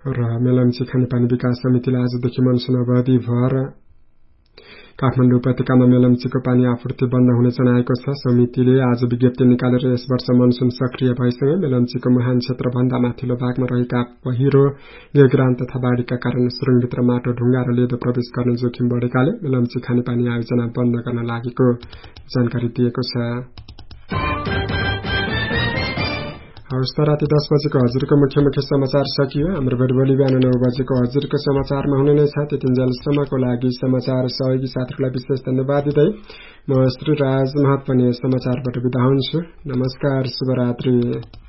र मेलम्ची खानेपानी विकास समितिले आजदेखि मनसुन अवधि भर काठमाडौँ उपत्यकामा मेलम्चीको पानी आपूर्ति बन्द हुने जनाएको छ। समितिले आज विज्ञप्ति निकालेर यस वर्ष मनसुन सक्रिय भएसँगै मेलम्चीको मुहान क्षेत्रभन्दा माथिल्लो भागमा रहेका पहिरो, गेलग्राम तथा बाढीका कारण सुरुङभित्र माटो, ढुङ्गा र लेदो प्रवेश गर्ने जोखिम बढेकाले मेलम्ची खानेपानी आयोजना बन्द गर्न लागेको जानकारी दिएको छ। हवस् त, राति 10 बजेको हजुरको मुख्य मुख्य समाचार सकियो। हाम्रो भोलि बिहान 9 बजेको हजुरको समाचारमा हुने नै छ। त्यतिन्जेलसम्मको लागि समाचार सहयोगी साथीहरूलाई विशेष धन्यवाद दिँदै म श्री राज महत पनि समाचारबाट बिदा हुन्छु। नमस्कार, शुभरात्रि।